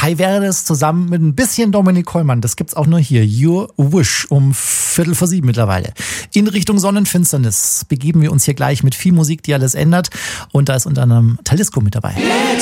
Kai Verdes zusammen mit ein bisschen Dominik Kollmann. Das gibt's auch nur hier. Your Wish um 6:45 mittlerweile. In Richtung Sonnenfinsternis begeben wir uns hier gleich mit viel Musik, die alles ändert. Und da ist unter anderem Talisco mit dabei.